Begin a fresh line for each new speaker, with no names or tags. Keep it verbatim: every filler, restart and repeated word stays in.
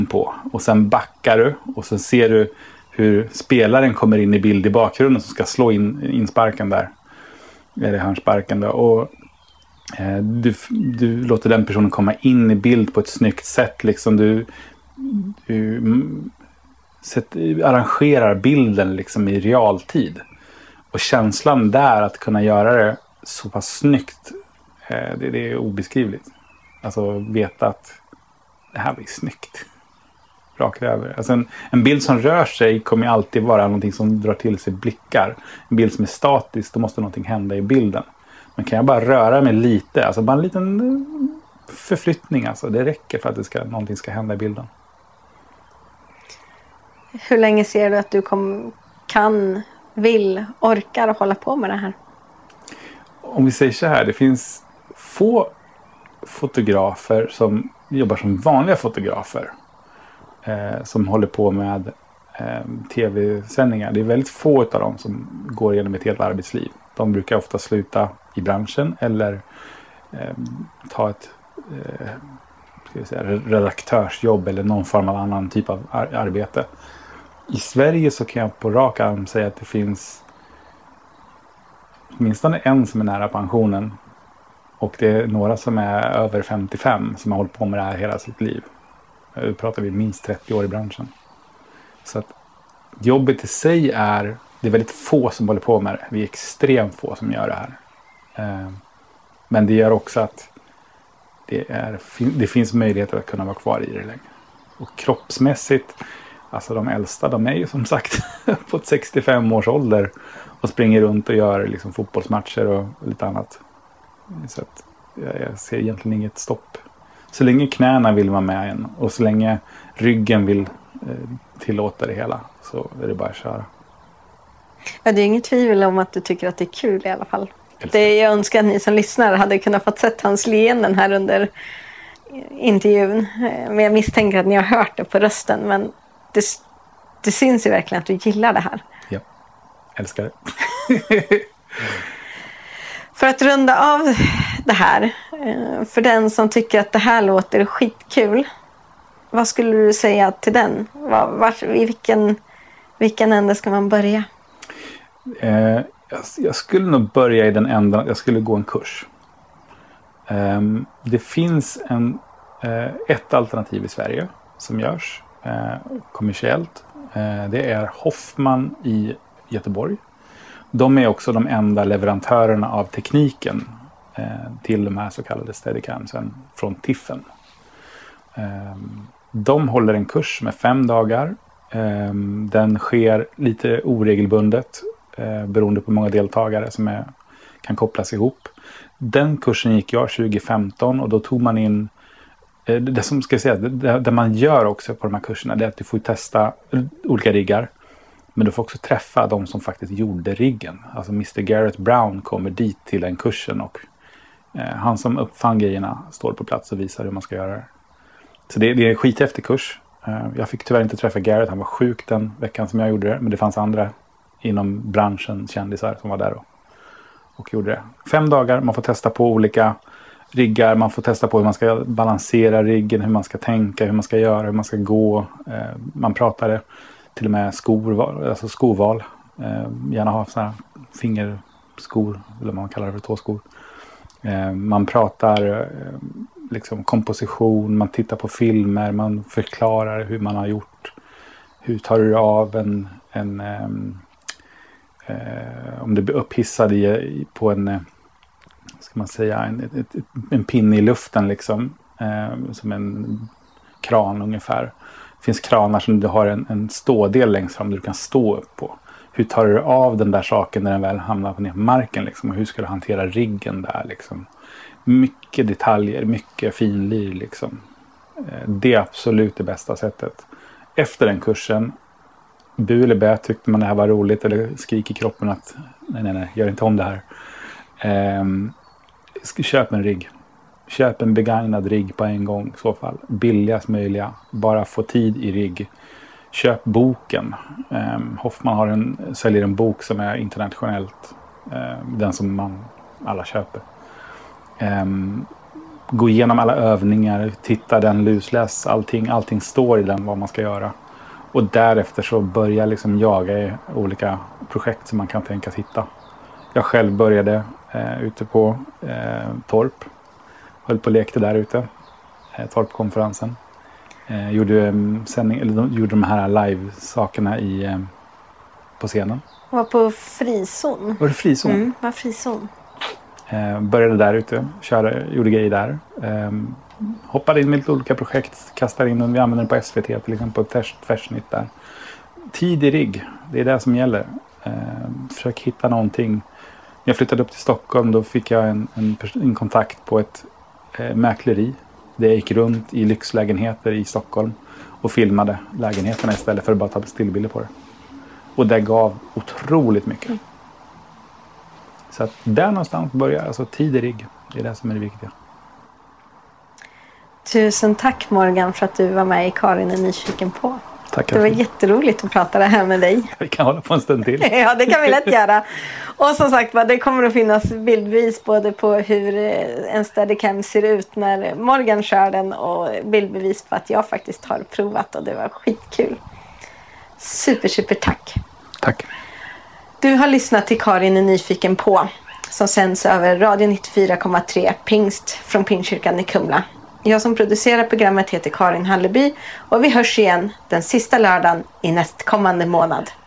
på. Och sen backar du och så ser du hur spelaren kommer in i bild i bakgrunden som ska slå in insparken där. Eller hörnsparken då. Och eh, du, du låter den personen komma in i bild på ett snyggt sätt. Liksom du, du sätt, arrangerar bilden liksom i realtid. Och känslan där att kunna göra det så pass snyggt, eh, det, det är obeskrivligt. Alltså veta att det här blir snyggt. Rakt över. Alltså en, en bild som rör sig kommer ju alltid vara någonting som drar till sig blickar. En bild som är statisk, då måste någonting hända i bilden. Men kan jag bara röra mig lite, alltså bara en liten förflyttning, alltså det räcker för att det ska, någonting ska hända i bilden.
Hur länge ser du att du kom, kan, vill, orkar hålla på med det här?
Om vi säger så här, det finns få fotografer som jobbar som vanliga fotografer. Eh, som håller på med eh, tv-sändningar. Det är väldigt få av dem som går igenom ett helt arbetsliv. De brukar ofta sluta i branschen eller eh, ta ett eh, ska jag säga, redaktörsjobb eller någon form av annan typ av ar- arbete. I Sverige så kan jag på rak arm säga att det finns åtminstone en som är nära pensionen. Och det är några som är över femtiofem som har hållit på med det här hela sitt liv. Nu pratar vi minst trettio år i branschen. Så att jobbet i sig är, det är väldigt få som håller på med det. Vi är extremt få som gör det här. Men det gör också att det, är, det finns möjligheter att kunna vara kvar i det länge. Och kroppsmässigt, alltså de äldsta, de är ju som sagt på sextiofem års ålder och springer runt och gör liksom fotbollsmatcher och lite annat. Så att jag ser egentligen inget stopp. Så länge knäna vill vara med en och så länge ryggen vill eh, tillåta det hela så är det bara att köra.
Ja, det är inget tvivel om att du tycker att det är kul i alla fall.
Älskar.
Det jag önskar att ni som lyssnar hade kunnat få sett hans leenden här under intervjun. Men jag misstänker att ni har hört det på rösten. Men det, det syns ju verkligen att du gillar det här.
Ja, älskar det.
För att runda av det här, för den som tycker att det här låter skitkul, vad skulle du säga till den? Var, var, I vilken, vilken ände ska man börja?
Eh, jag, jag skulle nog börja i den ändan, jag skulle gå en kurs. Eh, det finns en, eh, ett alternativ i Sverige som görs eh, kommersiellt. Eh, det är Hoffman i Göteborg. De är också de enda leverantörerna av tekniken eh, till de här så kallade steadicamsen från Tiffen. Eh, de håller en kurs med fem dagar. Eh, den sker lite oregelbundet eh, beroende på många deltagare som är, kan kopplas ihop. Den kursen gick jag tjugo femton och då tog man in eh, det som ska jag säga, det, det man gör också på de här kurserna, det är att du får testa olika riggar. Men du får också träffa de som faktiskt gjorde riggen. Alltså mister Garrett Brown kommer dit till den kursen och eh, han som uppfann grejerna står på plats och visar hur man ska göra det. Så det, det är en skithäftig kurs. Eh, jag fick tyvärr inte träffa Garrett, han var sjuk den veckan som jag gjorde det. Men det fanns andra inom branschen, kändisar som var där och, och gjorde det. Fem dagar, man får testa på olika riggar, man får testa på hur man ska balansera riggen, hur man ska tänka, hur man ska göra, hur man ska gå. Eh, man pratade till och med skor, alltså skoval. Eh, gärna ha såna här fingerskor, eller man kallar det för tåskor. Eh, man pratar eh, liksom komposition, man tittar på filmer, man förklarar hur man har gjort. Hur tar du av en, en eh, eh, om du blir upphissad i, på en, eh, ska man säga, en, ett, ett, en pinne i luften liksom, eh, som en kran ungefär. Det finns kranar som du har en, en stådel längst fram du kan stå upp på. Hur tar du av den där saken när den väl hamnar på ner på marken liksom, och hur ska du hantera riggen där liksom. Mycket detaljer, mycket finlir liksom. Det är absolut det bästa sättet. Efter den kursen, bu eller bä, tyckte man det här var roligt eller skrik i kroppen att nej nej nej, gör inte om det här. Ehm, köp en rigg. Köp en begagnad rigg på en gång i så fall. Billigast möjliga. Bara få tid i rigg. Köp boken. Um, Hoffman har en, säljer en bok som är internationellt. Um, den som man alla köper. Um, gå igenom alla övningar, titta den, lusläs allting, allting står i den vad man ska göra. Och därefter så börja liksom jaga i olika projekt som man kan tänkas hitta. Jag själv började eh, ute på eh, Torp. Höll på och lekte där ute. Eh, Torpkonferensen. Eh, gjorde, um, sändning, eller de, gjorde de här live-sakerna i, eh, på scenen.
Var på frizon.
Var det frizon?
Mm, var frizon.
Eh, började där ute. Körde, gjorde grejer där. Eh, hoppade in med lite olika projekt. Kastade in, vi använder den på S V T till exempel. På ett tvärsnitt där. Tid i rigg. Det är det som gäller. Eh, försök hitta någonting. När jag flyttade upp till Stockholm då fick jag en, en, en kontakt på ett eh, mäkleri. Det gick runt i lyxlägenheter i Stockholm och filmade lägenheterna istället för att bara ta stillbilder på det. Och det gav otroligt mycket. Mm. Så att där någonstans börjar, alltså tid i rigg. Det är det som är det viktiga.
Tusen tack Morgan för att du var med i Karin är nyfiken på.
Tack.
Det var jätteroligt att prata det här med dig.
Vi kan hålla på en stund till.
Ja, det kan vi lätt göra. Och som sagt, det kommer att finnas bildbevis både på hur en Steadicam ser ut när Morgan kör den och bildbevis på att jag faktiskt har provat och det var skitkul. Super, super tack.
Tack.
Du har lyssnat till Karin är nyfiken på som sänds över Radio nittiofyra komma tre Pingst från Pingstkyrkan i Kumla. Jag som producerar programmet heter Karin Halleby och vi hörs igen den sista lördagen i nästkommande månad.